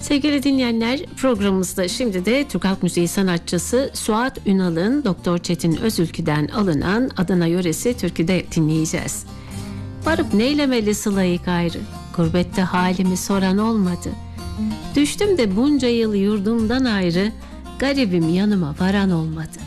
Sevgili dinleyenler, programımızda şimdi de Türk Halk Müziği sanatçısı Suat Ünal'ın Doktor Çetin Özülkü'den alınan Adana yöresi türküde dinleyeceğiz. Varıp neylemeli sılayı gayrı, gurbette halimi soran olmadı. Düştüm de bunca yıl yurdumdan ayrı, garibim yanıma varan olmadı.